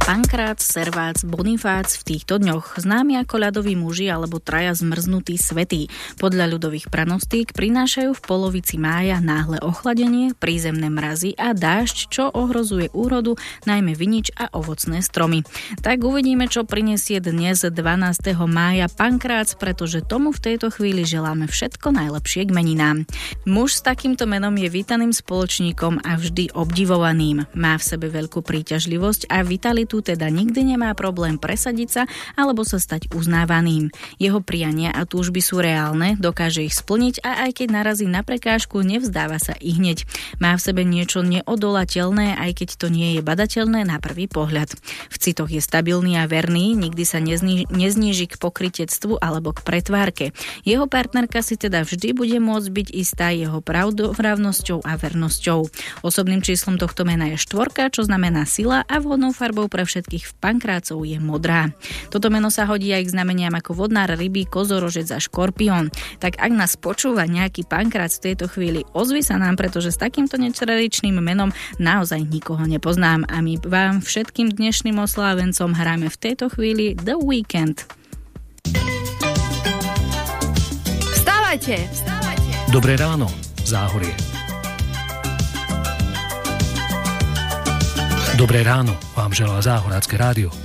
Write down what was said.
Pankrác, Servác, Bonifác v týchto dňoch, známi ako ľadoví muži alebo traja zmrznutí svätí. Podľa ľudových pranostík prinášajú v polovici mája náhle ochladenie, prízemné mrazy a dážď, čo ohrozuje úrodu, najmä vinič a ovocné stromy. Tak uvidíme, čo prinesie dnes 12. mája Pankrác, pretože tomu v tejto chvíli želáme všetko najlepšie k meninám. Muž s takýmto menom je vítaným spoločníkom a vždy obdivovaným. Má v sebe veľkú príťažlivosť a vitalitu, teda nikdy nemá problém presadiť sa alebo sa stať uznávaným. Jeho priania a túžby sú reálne, dokáže ich splniť a aj keď narazí na prekážku, nevzdáva sa ihneď. Má v sebe niečo neodolateľné, aj keď to nie je badateľné na prvý pohľad. V citoch je stabilný a verný, nikdy sa nezníži k pokrytectvu alebo k pretvárke. Jeho partnerka si teda vždy bude môcť byť istá jeho pravdovravnosťou a vernosťou. Osobným číslom tohto mena je 4, čo znamená sila, a vhodnou farbou pre všetkých v Pankrácov je modrá. Toto meno sa hodí aj k znameniam ako vodnár, rybí, kozorožec a škorpión. Tak ak nás počúva nejaký Pankrác v tejto chvíli, ozvi sa nám, pretože s takýmto netradičným menom naozaj nikoho nepoznám a my vám všetkým dnešným oslávencom hráme v tejto chvíli The Weekend. Vstávajte! Dobré ráno, Záhorie. Dobré ráno vám želá Záhorácké rádio.